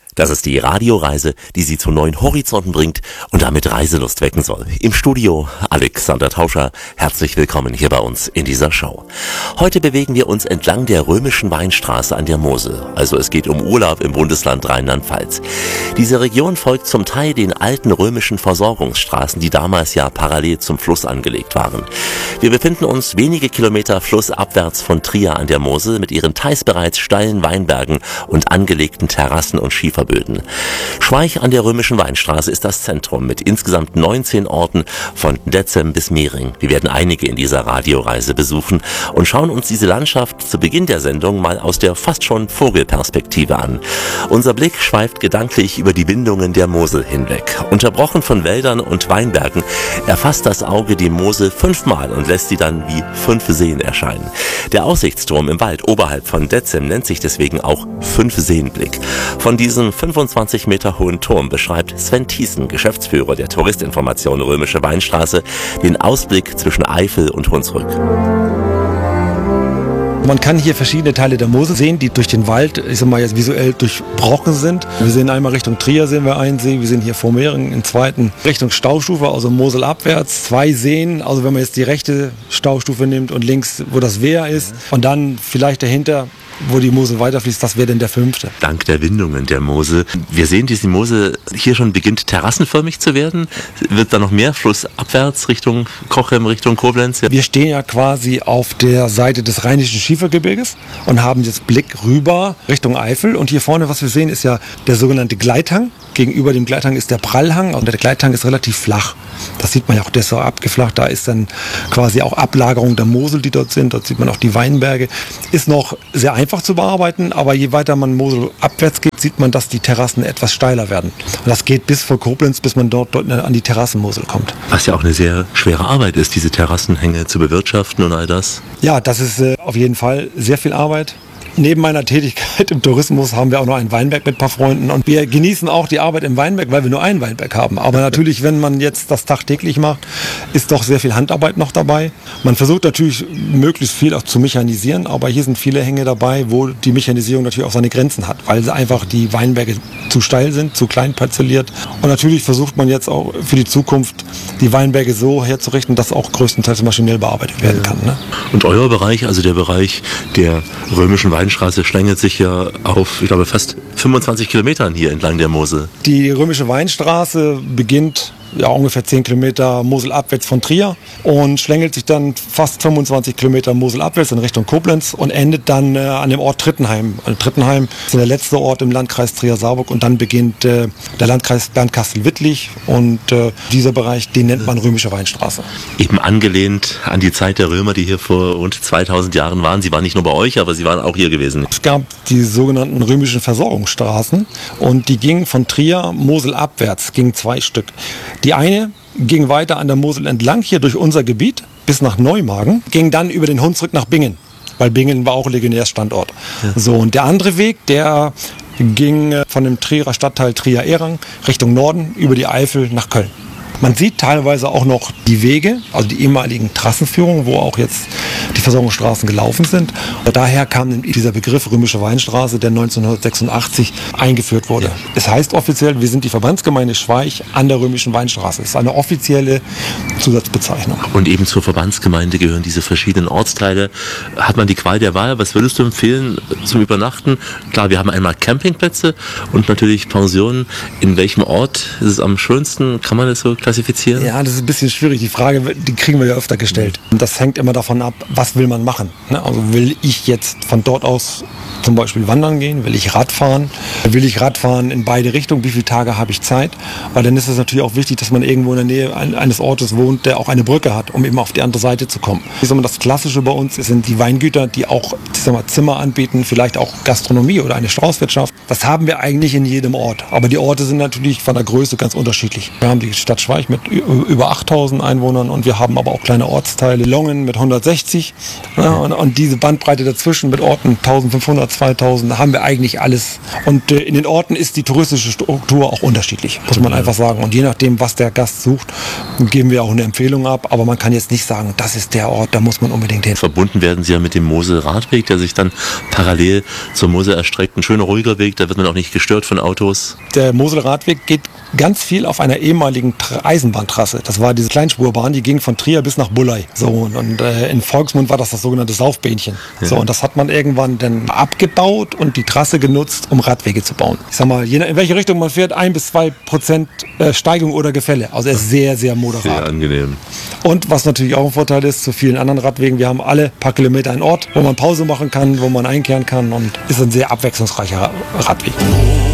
Das ist die Radioreise, die Sie zu neuen Horizonten bringt und damit Reiselust wecken soll. Im Studio Alexander Tauscher. Herzlich willkommen hier bei uns in dieser Show. Heute bewegen wir uns entlang der römischen Weinstraße an der Mosel. Also es geht um Urlaub im Bundesland Rheinland-Pfalz. Diese Region folgt zum Teil den alten römischen Versorgungsstraßen, die damals ja parallel zum Fluss angelegt waren. Wir befinden uns wenige Kilometer flussabwärts von Trier an der Mosel mit ihren teils bereits steilen Weinbergen und angelegten Terrassen und Schieferböden. Schweich an der römischen Weinstraße ist das Zentrum mit insgesamt 19 Orten von Detzem bis Mehring. Wir werden einige in dieser Radioreise besuchen und schauen uns diese Landschaft zu Beginn der Sendung mal aus der fast schon Vogelperspektive an. Unser Blick schweift gedanklich über die Windungen der Mosel hinweg. Unterbrochen von Wäldern und Weinbergen erfasst das Auge die Mosel 5-mal und lässt sie dann wie 5 Seen erscheinen. Der Aussichtsturm im Wald oberhalb von Detzem nennt sich deswegen auch 5-Seen-Blick. Von diesem 25 Meter hohen Turm beschreibt Sven Thiessen, Geschäftsführer der Touristinformation Römische Weinstraße, den Ausblick zwischen Eifel und Hunsrück. Man kann hier verschiedene Teile der Mosel sehen, die durch den Wald, ich sag mal jetzt visuell durchbrochen sind. Wir sehen einmal Richtung Trier sehen wir einen See, wir sehen hier vor Mehringen im zweiten Richtung Staustufe, also Mosel abwärts, 2 Seen, also wenn man jetzt die rechte Staustufe nimmt und links, wo das Wehr ist und dann vielleicht dahinter, wo die Mosel weiterfließt, das wäre dann der 5. Dank der Windungen der Mosel. Wir sehen, diese Mosel hier schon beginnt terrassenförmig zu werden. Wird da noch mehr flussabwärts Richtung Cochem, Richtung Koblenz? Wir stehen ja quasi auf der Seite des Rheinischen Schiefergebirges und haben jetzt Blick rüber Richtung Eifel. Und hier vorne, was wir sehen, ist ja der sogenannte Gleithang. Gegenüber dem Gleithang ist der Prallhang und der Gleithang ist relativ flach. Das sieht man ja auch, der ist so abgeflacht. Da ist dann quasi auch Ablagerung der Mosel, die dort sind. Dort sieht man auch die Weinberge. Ist noch sehr einfach zu bearbeiten, aber je weiter man Mosel abwärts geht, sieht man, dass die Terrassen etwas steiler werden. Und das geht bis vor Koblenz, bis man dort an die Terrassenmosel kommt. Was ja auch eine sehr schwere Arbeit ist, diese Terrassenhänge zu bewirtschaften und all das. Ja, das ist auf jeden Fall sehr viel Arbeit. Neben meiner Tätigkeit im Tourismus haben wir auch noch einen Weinberg mit ein paar Freunden und wir genießen auch die Arbeit im Weinberg, weil wir nur einen Weinberg haben. Aber natürlich, wenn man jetzt das tagtäglich macht, ist doch sehr viel Handarbeit noch dabei. Man versucht natürlich möglichst viel auch zu mechanisieren, aber hier sind viele Hänge dabei, wo die Mechanisierung natürlich auch seine Grenzen hat, weil sie einfach die Weinberge zu steil sind, zu klein parzelliert. Und natürlich versucht man jetzt auch für die Zukunft die Weinberge so herzurichten, dass auch größtenteils maschinell bearbeitet werden kann. Ne? Und euer Bereich, also der Bereich der römischen Weinstraße, schlängelt sich ja auf, ich glaube, fast 25 Kilometern hier entlang der Mosel. Die römische Weinstraße beginnt ja ungefähr 10 Kilometer Mosel abwärts von Trier und schlängelt sich dann fast 25 Kilometer Mosel abwärts in Richtung Koblenz und endet dann an dem Ort Trittenheim. Also Trittenheim ist der letzte Ort im Landkreis Trier-Saarburg und dann beginnt der Landkreis Bernkastel-Wittlich und dieser Bereich, den nennt man Römische Weinstraße. Eben angelehnt an die Zeit der Römer, die hier vor rund 2000 Jahren waren. Sie waren nicht nur bei euch, aber sie waren auch hier gewesen. Es gab die sogenannten römischen Versorgungsstraßen und die gingen von Trier Mosel abwärts, gingen 2 Stück. Die eine ging weiter an der Mosel entlang, hier durch unser Gebiet, bis nach Neumagen, ging dann über den Hunsrück nach Bingen, weil Bingen war auch Legionärsstandort. Ja. So, und der andere Weg, der ging von dem Trierer Stadtteil Trier-Ehrang Richtung Norden über die Eifel nach Köln. Man sieht teilweise auch noch die Wege, also die ehemaligen Trassenführungen, wo auch jetzt die Versorgungsstraßen gelaufen sind. Und daher kam dieser Begriff Römische Weinstraße, der 1986 eingeführt wurde. Ja. Es heißt offiziell, wir sind die Verbandsgemeinde Schweich an der Römischen Weinstraße. Das ist eine offizielle Zusatzbezeichnung. Und eben zur Verbandsgemeinde gehören diese verschiedenen Ortsteile. Hat man die Qual der Wahl? Was würdest du empfehlen zum Übernachten? Klar, wir haben einmal Campingplätze und natürlich Pensionen. In welchem Ort ist es am schönsten? Kann man das so klassifizieren? Ja, das ist ein bisschen schwierig. Die Frage, die kriegen wir ja öfter gestellt. Und das hängt immer davon ab, was will man machen. Also will ich jetzt von dort aus zum Beispiel wandern gehen? Will ich Radfahren? Will ich Radfahren in beide Richtungen? Wie viele Tage habe ich Zeit? Weil dann ist es natürlich auch wichtig, dass man irgendwo in der Nähe eines Ortes wohnt, der auch eine Brücke hat, um eben auf die andere Seite zu kommen. Ich sag mal, das Klassische bei uns sind die Weingüter, die auch Zimmer anbieten, vielleicht auch Gastronomie oder eine Straußwirtschaft. Das haben wir eigentlich in jedem Ort. Aber die Orte sind natürlich von der Größe ganz unterschiedlich. Wir haben die Stadt Schweich mit über 8000 Einwohnern und wir haben aber auch kleine Ortsteile, Longen mit 160. Ja, und diese Bandbreite dazwischen mit Orten 1500, 2000, da haben wir eigentlich alles. Und in den Orten ist die touristische Struktur auch unterschiedlich, muss man einfach sagen. Und je nachdem, was der Gast sucht, geben wir auch eine Empfehlung ab. Aber man kann jetzt nicht sagen, das ist der Ort, da muss man unbedingt hin. Verbunden werden Sie ja mit dem Mosel-Radweg, der sich dann parallel zur Mosel erstreckt. Ein schöner, ruhiger Weg, da wird man auch nicht gestört von Autos. Der Mosel-Radweg geht ganz viel auf einer ehemaligen Eisenbahntrasse. Das war diese Kleinspurbahn, die ging von Trier bis nach Bullei. So, und in Volksmund war das sogenannte Saufbähnchen. Ja. So, und das hat man irgendwann dann abgebaut und die Trasse genutzt, um Radwege zu bauen. Ich sag mal, in welche Richtung man fährt, 1-2% Steigung oder Gefälle. Also er ist sehr, sehr moderat. Sehr angenehm. Und was natürlich auch ein Vorteil ist zu vielen anderen Radwegen, wir haben alle paar Kilometer einen Ort, wo man Pause machen kann, wo man einkehren kann und ist ein sehr abwechslungsreicher Radweg.